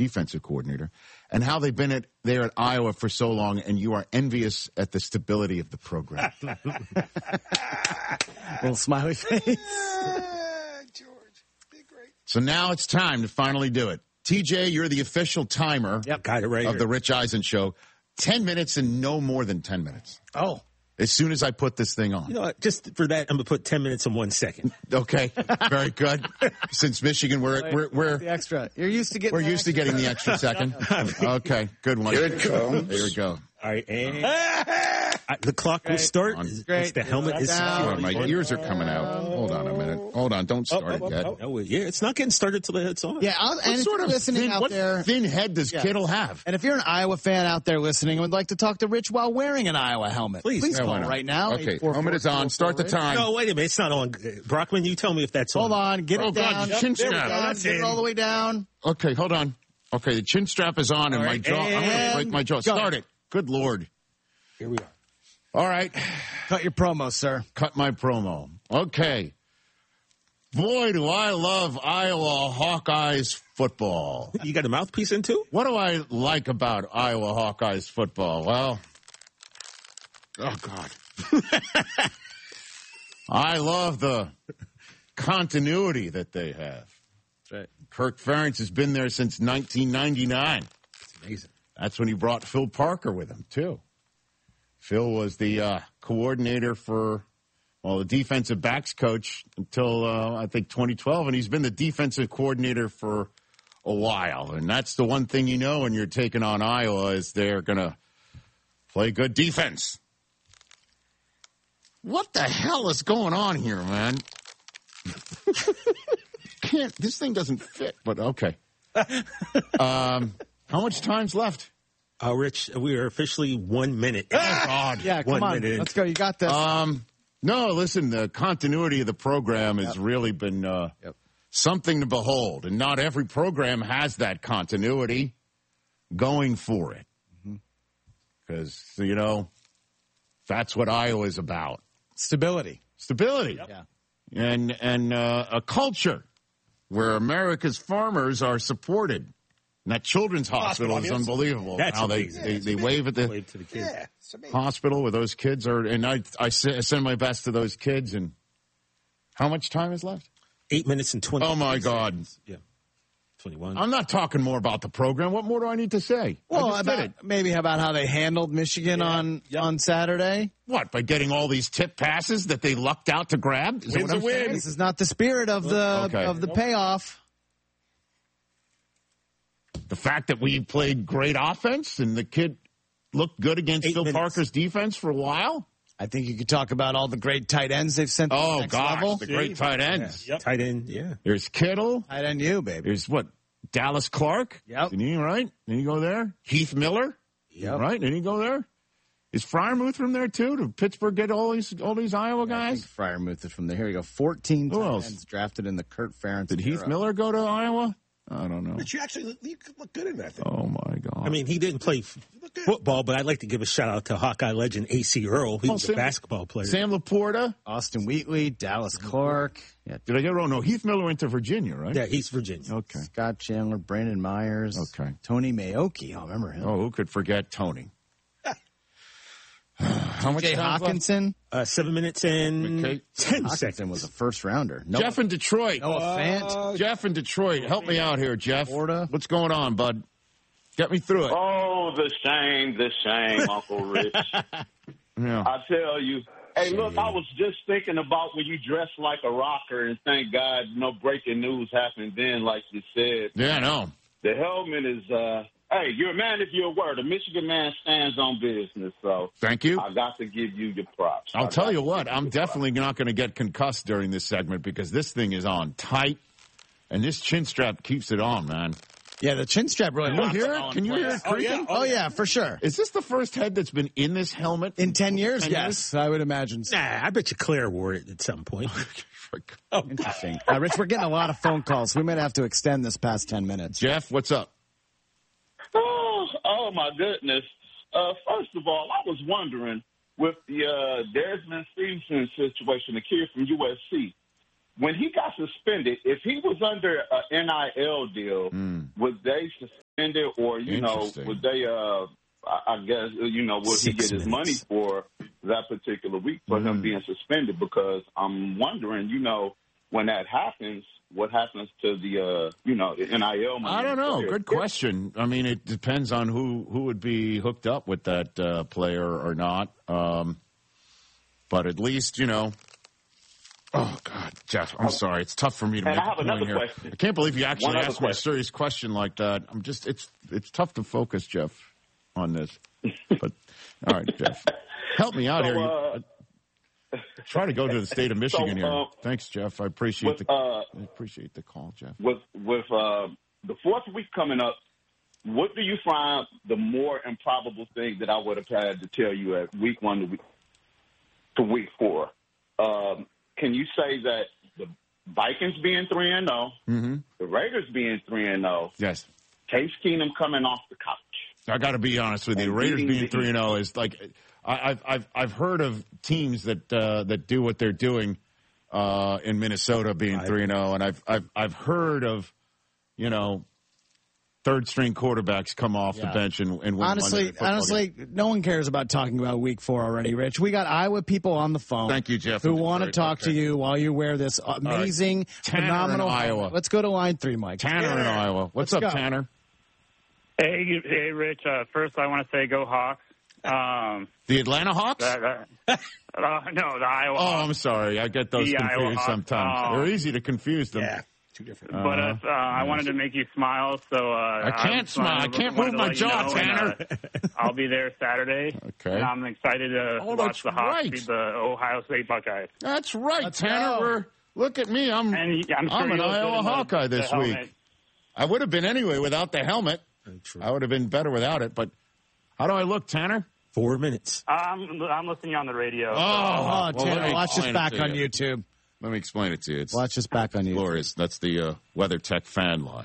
defensive coordinator, and how they've been there at Iowa for so long, and you are envious at the stability of the program. Little smiley face. George, be great. So now it's time to finally do it. TJ, you're the official timer got it right of here. the Rich Eisen Show. 10 minutes and no more than 10 minutes. Oh. As soon as I put this thing on. You know what? Just for that, I'm going to put 10 minutes and 1 second. Okay, very good. Since Michigan, we're The extra. You're used to getting we're used to getting the extra second. Okay, good one. Here it comes. There we go. All right, and the clock will start. Great. The helmet is Down. Oh, my ears are coming out. Hold on a minute. Hold on. Don't start it yet. Oh, yeah, it's not getting started till it's on. Yeah, and if you're listening out what there, thin head does Kittle have? and if you're an Iowa fan out there listening and would like to talk to Rich while wearing an Iowa helmet, Please. please Yeah, call why not? right now. Okay, 844 helmet is on. Start the time. No, wait a minute. It's not on. Brockman, you tell me if that's Hold on. on, get Oh, it God, down. the chin There we strap. go. That's Get it in. all the way down. Okay, hold on. Okay, the chin strap is on and All my right, jaw. I'm going to and break my jaw. go. Start it. Good Lord. Here we are. All right. Cut your promo, sir. Cut my promo. Okay. Boy, do I love Iowa Hawkeyes football. You got a mouthpiece in too? What do I like about Iowa Hawkeyes football? Well, oh, God. I love the continuity that they have. That's right. Kirk Ferentz has been there since 1999. It's amazing. That's when he brought Phil Parker with him, too. Phil was the coordinator for, the defensive backs coach until, I think, 2012, and he's been the defensive coordinator for a while. And that's the one thing you know when you're taking on Iowa is they're going to play good defense. What the hell is going on here, man? This thing doesn't fit, but okay. How much time's left? Rich, we are officially 1 minute. Oh, God. Yeah, come 1 on. minute in. Let's go. You got this. No, listen, the continuity of the program has really been something to behold. And not every program has that continuity going for it. Because, that's what Iowa is about. Stability. Stability. Yeah. And a culture where America's farmers are supported. And that children's hospital is unbelievable. That's how amazing. they wave at the Wave to the kids. Yeah, it's amazing. hospital where those kids are. And I send my best to those kids. And how much time is left? 8 minutes and 20. Oh, my God. Yeah. 21. I'm not talking more about the program. What more do I need to say? Well, I just did it. maybe about how they handled Michigan on Saturday. What, by getting all these tip passes that they lucked out to grab? Is that what I'm saying? This is not the spirit of the Okay. of the payoff. The fact that we played great offense and the kid looked good against 8 Phil minutes. Parker's defense for a while? I think you could talk about all the great tight ends they've sent to the Oh, next gosh, level. the great tight ends. Tight end, yeah. There's Kittle. Tight end you, baby. There's what? Dallas Clark? Yep. Didn't he, right? Didn't he go there? Heath Miller? Yep. Right? Didn't he go there? Is Fryermuth from there, too? Did Pittsburgh get all these Iowa I guys? think Fryermuth is from there. Here we go. 14 Who tight else? ends drafted in the Kurt Ferentz Did Heath era. Miller go to Iowa? I don't know. But you look good in that thing. Oh, my God. I mean, he didn't play football, but I'd like to give a shout out to Hawkeye legend A.C. Earl. He was a basketball player. Sam Laporta? Austin Wheatley, Dallas Clark, Did I get it wrong? No, Heath Miller went to Virginia, right? Yeah, he's Virginia. Okay. Scott Chandler, Brandon Myers, Okay. Tony Maoki. I remember him. Oh, who could forget Tony? How much Jay time left? Hawkinson. 7 minutes and Okay. 10 Hawkinson seconds. was a first rounder. No, Jeff in Detroit. Noah Fant. Jeff in Detroit. Help me out here, Jeff. Florida. What's going on, bud? Get me through it. Oh, the shame, Uncle Rich. Yeah. I tell you. Hey, look, I was just thinking about when you dress like a rocker, and thank God no breaking news happened then, like you said. Yeah, I know. The helmet is, hey, you're a man if you're a word. A Michigan man stands on business, so Thank you. I got to give you your props. I'll tell you what, I'm definitely not going to get concussed during this segment because this thing is on tight, and this chin strap keeps it on, man. Yeah, the chin strap really. Can you hear it? Can you hear it creaking? Oh yeah, for sure. Is this the first head that's been in this helmet? In 10 years, 10 yes, I would imagine. So. Nah, I bet you Claire wore it at some point. Interesting. Rich, we're getting a lot of phone calls. We might have to extend this past 10 minutes. Jeff, what's up? Oh, my goodness. First of all, I was wondering with the Desmond Stevenson situation, the kid from USC, when he got suspended, if he was under an NIL deal, would they suspend suspended, or would they? I guess will he get his money for that particular week for him being suspended? Because I'm wondering, when that happens, what happens to the the NIL money? I don't know. Good question. I mean, it depends on who would be hooked up with that player or not. But at least Oh God, Jeff, I'm sorry. It's tough for me to make a point here. Question. I can't believe you actually asked me a serious question like that. It's tough to focus, Jeff, on this. But all right, Jeff, help me out here. Try to go to the state of Michigan here. Thanks, Jeff. I appreciate the call, Jeff. With the fourth week coming up, what do you find the more improbable thing that I would have had to tell you at week 1 to week 4? Can you say that the Vikings being 3-0, the Raiders being 3-0, yes, Case Keenum coming off the couch? I got to be honest with you. The Raiders being 3-0 is like I've heard of teams that do what they're doing in Minnesota being 3-0, and I've heard of third string quarterbacks come off the bench and win. Honestly, no one cares about talking about week 4 already, Rich. We got Iowa people on the phone. Thank you, Jeff. Who want to talk to you while you wear this amazing, phenomenal Iowa. Let's go to line 3, Mike. Tanner in Iowa. What's up, Tanner? Hey, Rich. First, I want to say go Hawks. The Atlanta Hawks? No, the Iowa Hawks. Oh, I'm sorry. I get those confused sometimes. They're easy to confuse them. Yeah. But I wanted to make you smile, so I can't smile. I can't move my jaw, Tanner. I'll be there Saturday. Okay. And I'm excited to watch the Hawks beat the Ohio State Buckeyes. That's right, Tanner. Look at me. I'm an Iowa Hawkeye this week. I would have been anyway without the helmet. I would have been better without it. But how do I look, Tanner? 4 minutes. I'm listening on the radio. Tanner, watch this back on YouTube. Let me explain it to you. Watch this back on YouTube. Glorious. That's the WeatherTech fan line.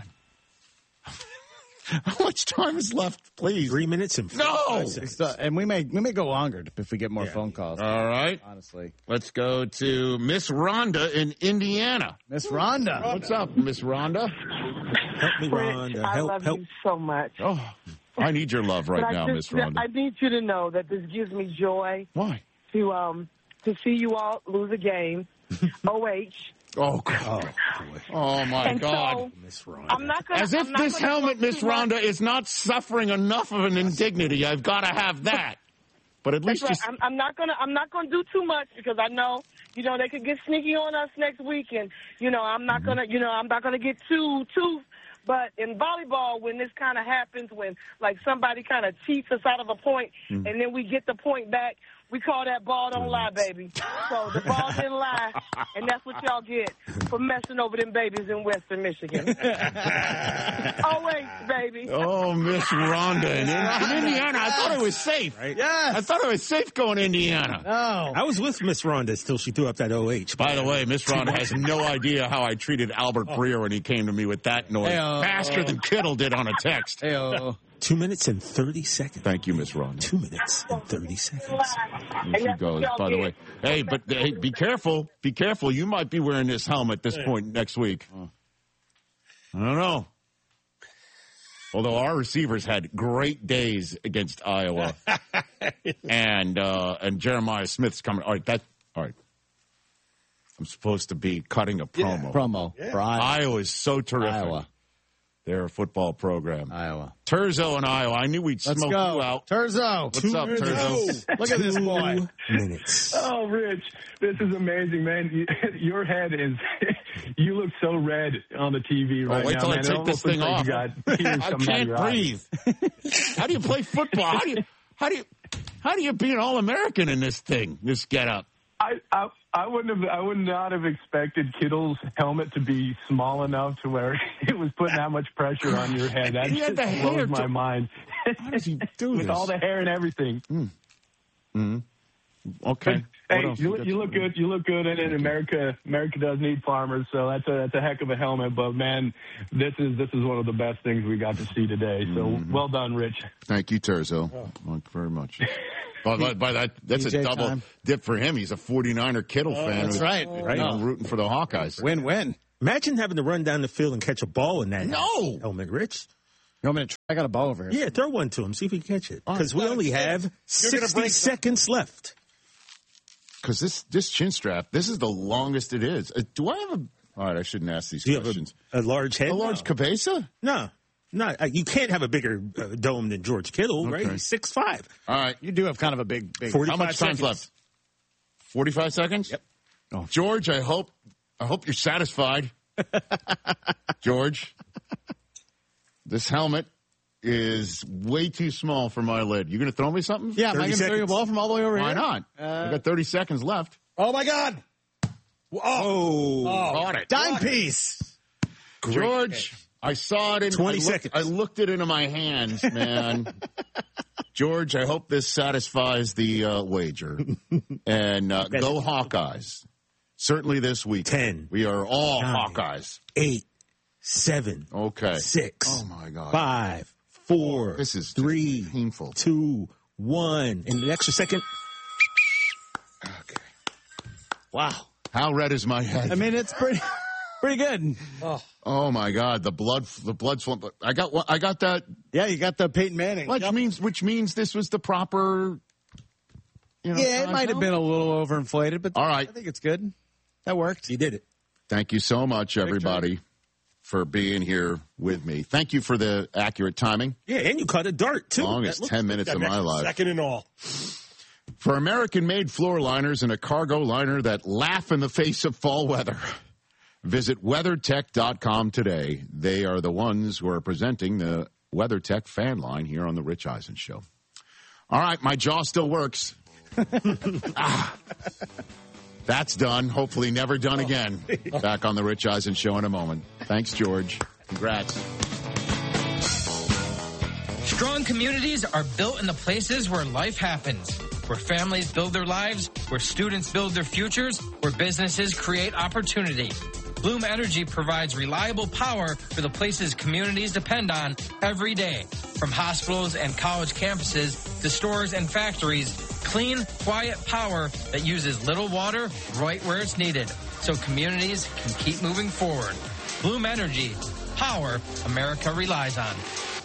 How much time is left, please? 3 minutes and 45 seconds. And we may go longer if we get more phone calls. All right. Honestly. Let's go to Miss Rhonda in Indiana. Miss Rhonda. What's up, Miss Rhonda? Help me, Rhonda. I love you so much. Oh, I need your love right now, Miss Rhonda. I need you to know that this gives me joy. Why? To see you all lose a game. OH. Oh, God. Oh, my God. Miss Rhonda. I'm not gonna, As if this helmet, Miss Rhonda, is not suffering enough of an indignity. I've got to have that. But at least I'm not gonna do too much because I know, they could get sneaky on us next week, and I'm not gonna get too. But in volleyball, when this kind of happens, when like somebody kind of cheats us out of a point, and then we get the point back, we call that ball don't lie, baby. So the ball didn't lie, and that's what y'all get for messing over them babies in Western Michigan. Always, baby. Oh, Miss Rhonda in Indiana. I thought it was safe. Right? Yes. I thought it was safe going to Indiana. No. I was with Miss Rhonda till she threw up that OH. By the way, Miss Rhonda has no idea how I treated Albert Breer when he came to me with that noise. Faster than Kittle did on a text. 2 minutes and 30 seconds. Thank you, Miss Rhonda. 2 minutes and 30 seconds. Here she goes, by the way. Hey, but be careful. Be careful. You might be wearing this helmet this point next week. I don't know. Although our receivers had great days against Iowa. and Jeremiah Smith's coming. All right. I'm supposed to be cutting a promo. Yeah. Promo for Iowa. Iowa is so terrific. Iowa. They're a football program. Iowa. Terzo in Iowa. I knew we'd smoke you out. Terzo. What's up, Terzo? Look at this boy. 2 minutes. Oh, Rich, this is amazing, man. Your head is, you look so red on the TV right now. Wait till I man. take this thing off. I can't breathe. How do you play football? How do you be an All-American in this thing, this getup? I would not have expected Kittle's helmet to be small enough to where it was putting that much pressure on your head. That just blows my mind. How does he do With this? all the hair and everything. Okay. Hey, you look good. You look good, and America does need farmers, so that's a heck of a helmet. But man, this is one of the best things we got to see today. So well done, Rich. Thank you, Terzo. Thank you very much. By that's DJ a double time. dip for him. He's a 49er Kittle fan. That's right. Rooting for the Hawkeyes. Win-win. Imagine having to run down the field and catch a ball in that No. helmet, Rich. You want me to try? I got a ball over here. Yeah, throw one to him. See if he can catch it. Because we only have 60 seconds left. Because this chin strap, this is the longest it is. Do I have a... All right, I shouldn't ask these questions. A large head? A large cabeza? No. You can't have a bigger dome than George Kittle, right? He's 6'5". All right. You do have kind of a big... How much time's left? 45 seconds? Yep. Oh. George, I hope you're satisfied. George, this helmet is way too small for my lid. You going to throw me something? Yeah, am I going to throw you a ball from all the way over Why here? not? I got 30 seconds left. Oh, my God. Caught it. Dime piece. George, I saw it in 20 seconds. I looked it into my hands, man. George, I hope this satisfies the wager. And go Hawkeyes. Certainly this week. 10. We are all 9, Hawkeyes. 8, 7. Okay. 6. Oh, my God. 5, 4. This is 3, painful. 2, 1. And the extra second. Okay. Wow. How red is my head? I mean, it's pretty good. Oh my God, the blood's flowing. I got that. Yeah, you got the Peyton Manning. Which means this was the proper. Yeah, it might have been a little overinflated, but all right. I think it's good. That worked. You did it. Thank you so much, everybody, for being here with me. Thank you for the accurate timing. Yeah, and you caught a dart, too. Longest 10 minutes of my life. Second and all. For American-made floor liners and a cargo liner that laugh in the face of fall weather, visit WeatherTech.com today. They are the ones who are presenting the WeatherTech fan line here on the Rich Eisen Show. All right, my jaw still works. That's done. Hopefully never done again. Back on the Rich Eisen Show in a moment. Thanks, George. Congrats. Strong communities are built in the places where life happens, where families build their lives, where students build their futures, where businesses create opportunity. Bloom Energy provides reliable power for the places communities depend on every day. From hospitals and college campuses to stores and factories, clean, quiet power that uses little water right where it's needed, so communities can keep moving forward. Bloom Energy, power America relies on.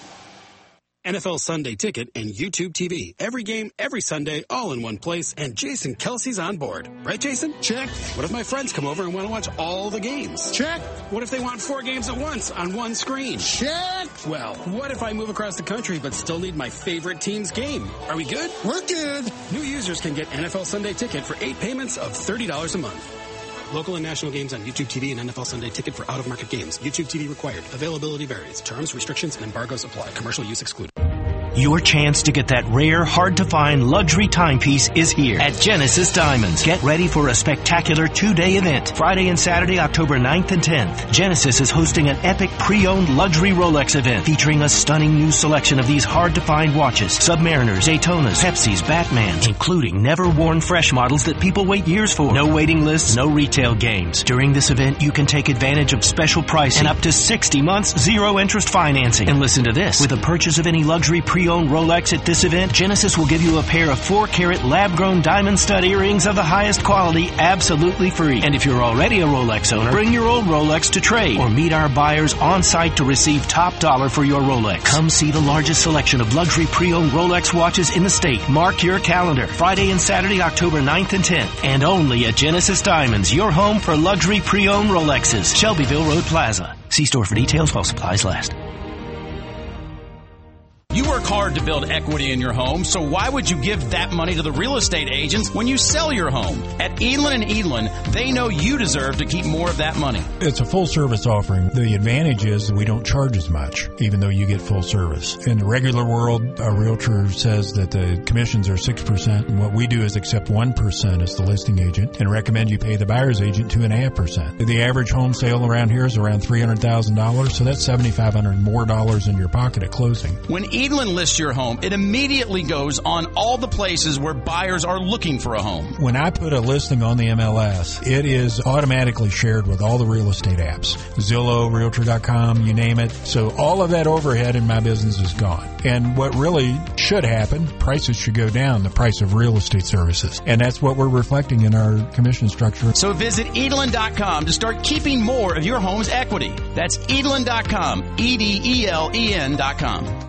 NFL Sunday Ticket and YouTube TV. Every game, every Sunday, all in one place, and Jason Kelsey's on board. Right, Jason? Check. What if my friends come over and want to watch all the games? Check. What if they want 4 games at once on one screen? Check. Well, what if I move across the country but still need my favorite team's game? Are we good? We're good. New users can get NFL Sunday Ticket for 8 payments of $30 a month. Local and national games on YouTube TV and NFL Sunday Ticket for out-of-market games. YouTube TV required. Availability varies. Terms, restrictions, and embargoes apply. Commercial use excluded. Your chance to get that rare, hard-to-find luxury timepiece is here at Genesis Diamonds. Get ready for a spectacular 2-day event. Friday and Saturday, October 9th and 10th. Genesis is hosting an epic pre-owned luxury Rolex event featuring a stunning new selection of these hard-to-find watches. Submariners, Daytonas, Pepsis, Batmans, including never-worn fresh models that people wait years for. No waiting lists, no retail games. During this event, you can take advantage of special pricing and up to 60 months zero-interest financing. And listen to this. With a purchase of any luxury pre-owned Rolex at this event, Genesis will give you a pair of 4-carat lab-grown diamond stud earrings of the highest quality absolutely free. And if you're already a Rolex owner, bring your old Rolex to trade or meet our buyers on site to receive top dollar for your Rolex. Come see the largest selection of luxury pre-owned Rolex watches in the state. Mark your calendar. Friday and Saturday, October 9th and 10th. And only at Genesis Diamonds, your home for luxury pre-owned Rolexes. Shelbyville Road Plaza. See store for details while supplies last. You work hard to build equity in your home, so why would you give that money to the real estate agents when you sell your home? At Edlin & Edlin, they know you deserve to keep more of that money. It's a full-service offering. The advantage is that we don't charge as much, even though you get full service. In the regular world, a realtor says that the commissions are 6%, and what we do is accept 1% as the listing agent and recommend you pay the buyer's agent 2.5%. The average home sale around here is around $300,000, so that's $7,500 more in your pocket at closing. When Edlin Edlin lists your home, it immediately goes on all the places where buyers are looking for a home. When I put a listing on the MLS, it is automatically shared with all the real estate apps. Zillow, Realtor.com, you name it. So all of that overhead in my business is gone. And what really should happen, prices should go down, the price of real estate services. And that's what we're reflecting in our commission structure. So visit Edlin.com to start keeping more of your home's equity. That's Edlin.com, EDELEN.com.